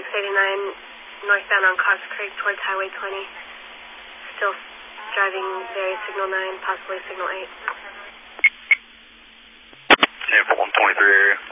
689 northbound on Cox Creek towards Highway 20. Still driving very signal 9, possibly signal 8. Sample 123 area.